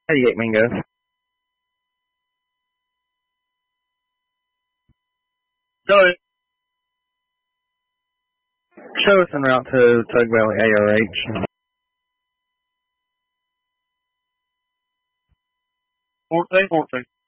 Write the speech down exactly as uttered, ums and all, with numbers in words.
eighty-eight Mingo. Sorry. Show us en route to Tug Valley A R H. fourteen fourteen.